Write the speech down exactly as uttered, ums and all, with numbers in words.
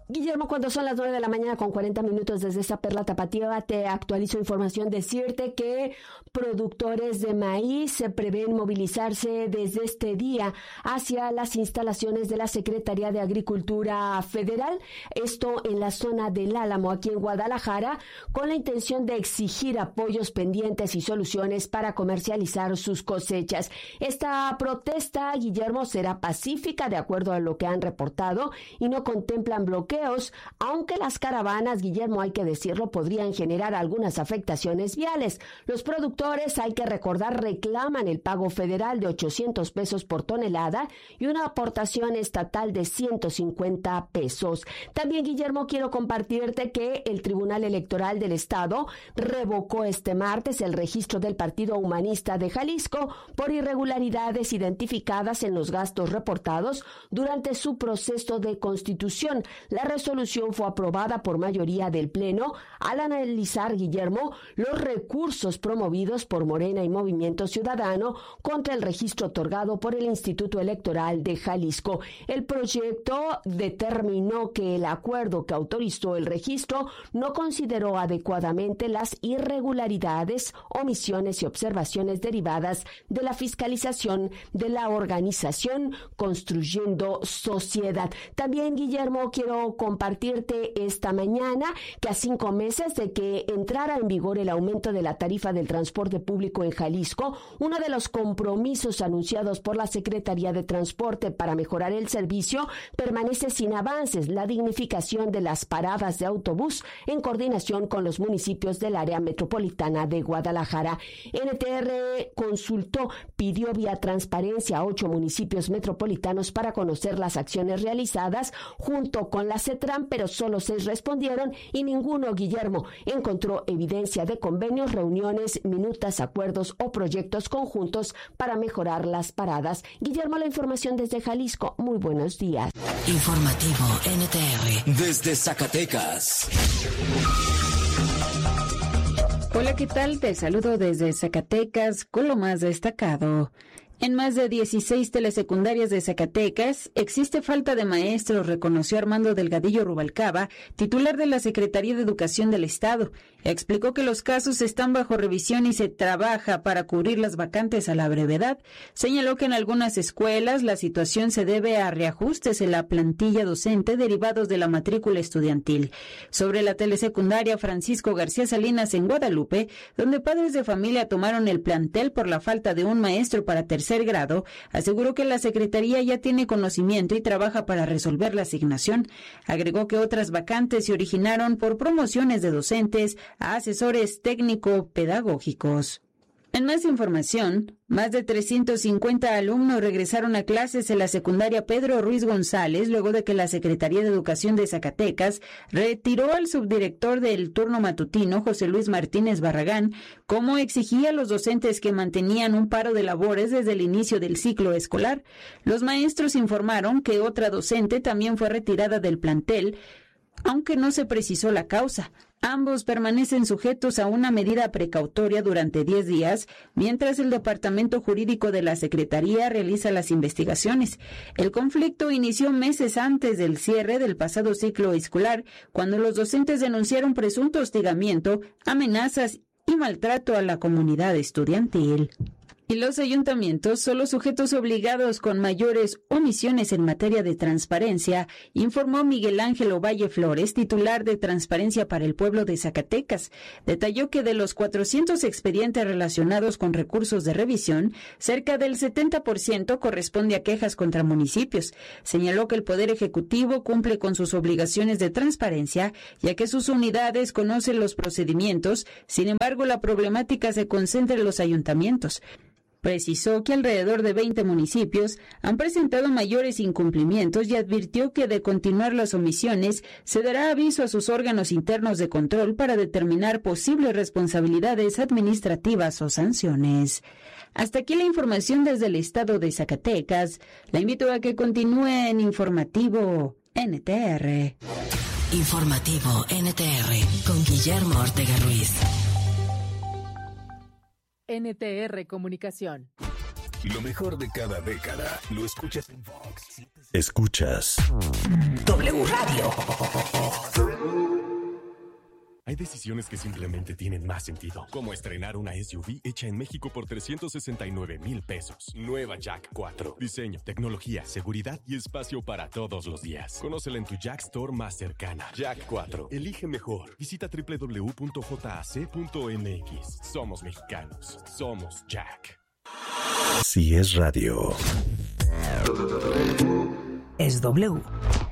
Guillermo, cuando son las nueve de la mañana con cuarenta minutos desde esta Perla Tapativa, te actualizo información. Decirte que productores de maíz se prevén movilizarse desde este día hacia las instalaciones de la Secretaría de Agricultura Federal, esto en la zona del Álamo, aquí en Guadalajara, con la intención de exigir apoyos pendientes y soluciones para comercializar sus cosechas. Esta protesta, Guillermo, será pacífica de acuerdo a lo que han reportado y no contemplan bloqueos, aunque las caravanas, Guillermo, hay que decirlo, podrían generar algunas afectaciones viales. Los productores, hay que recordar, reclaman el pago federal de ochocientos pesos por tonelada y una aportación estatal de ciento cincuenta pesos. También, Guillermo, quiero compartirte que el Tribunal Electoral del Estado revocó este martes el registro del Partido Humanista de Jalisco por irregularidades identificadas en los gastos reportados durante su proceso de constitución. La resolución fue aprobada por mayoría del Pleno al analizar, Guillermo, los recursos promovidos por Morena y Movimiento Ciudadano contra el registro otorgado por el Instituto Electoral de Jalisco. El proyecto determinó que el acuerdo que autorizó el registro no consideró adecuadamente las irregularidades, omisiones y observaciones derivadas de la fiscalización de la organización Construyendo Sociedad. También, Guillermo, quiero compartirte esta mañana que a cinco meses de que entrara en vigor el aumento de la tarifa del transporte público en Jalisco, uno de los compromisos anunciados por la Secretaría de Transporte para mejorar el servicio permanece sin avances: la dignificación de las paradas de autobús en coordinación con los municipios del área metropolitana de Guadalajara. N T R consultó, pidió vía transparencia a ocho municipios metropolitanos para conocer las acciones realizadas junto con la CETRAN, pero solo seis respondieron y ninguno, Guillermo, encontró evidencia de convenios, reuniones, minutas, acuerdos o proyectos conjuntos para mejorar las paradas. Guillermo, la información desde Jalisco. Muy buenos días. Informativo N T R desde Zacatecas. Hola, ¿qué tal? Te saludo desde Zacatecas con lo más destacado. En más de dieciséis telesecundarias de Zacatecas existe falta de maestros, reconoció Armando Delgadillo Rubalcaba, titular de la Secretaría de Educación del Estado. Explicó que los casos están bajo revisión y se trabaja para cubrir las vacantes a la brevedad. Señaló que en algunas escuelas la situación se debe a reajustes en la plantilla docente derivados de la matrícula estudiantil. Sobre la telesecundaria Francisco García Salinas en Guadalupe, donde padres de familia tomaron el plantel por la falta de un maestro para tercer grado, aseguró que la Secretaría ya tiene conocimiento y trabaja para resolver la asignación. Agregó que otras vacantes se originaron por promociones de docentes a asesores técnico-pedagógicos. En más información, más de trescientos cincuenta alumnos regresaron a clases en la secundaria Pedro Ruiz González luego de que la Secretaría de Educación de Zacatecas retiró al subdirector del turno matutino, José Luis Martínez Barragán, como exigía a los docentes que mantenían un paro de labores desde el inicio del ciclo escolar. Los maestros informaron que otra docente también fue retirada del plantel, aunque no se precisó la causa. Ambos permanecen sujetos a una medida precautoria durante diez días, mientras el Departamento Jurídico de la Secretaría realiza las investigaciones. El conflicto inició meses antes del cierre del pasado ciclo escolar, cuando los docentes denunciaron presunto hostigamiento, amenazas y maltrato a la comunidad estudiantil. Y los ayuntamientos son los sujetos obligados con mayores omisiones en materia de transparencia, informó Miguel Ángel Ovalle Flores, titular de Transparencia para el Pueblo de Zacatecas. Detalló que de los cuatrocientos expedientes relacionados con recursos de revisión, cerca del setenta por ciento corresponde a quejas contra municipios. Señaló que el Poder Ejecutivo cumple con sus obligaciones de transparencia, ya que sus unidades conocen los procedimientos. Sin embargo, la problemática se concentra en los ayuntamientos. Precisó que alrededor de veinte municipios han presentado mayores incumplimientos y advirtió que de continuar las omisiones se dará aviso a sus órganos internos de control para determinar posibles responsabilidades administrativas o sanciones. Hasta aquí la información desde el estado de Zacatecas. La invito a que continúe en Informativo N T R. Informativo N T R con Guillermo Ortega Ruiz. N T R Comunicación. Lo mejor de cada década lo escuchas en Fox. Escuchas W Radio. Hay decisiones que simplemente tienen más sentido, como estrenar una S U V hecha en México por trescientos sesenta y nueve mil pesos. Nueva Jack cuatro. Diseño, tecnología, seguridad y espacio para todos los días. Conócela en tu Jack Store más cercana. Jack cuatro. Elige mejor. Visita doble u doble u doble u punto j a c punto m x. Somos mexicanos. Somos Jack. Si es radio. Es W.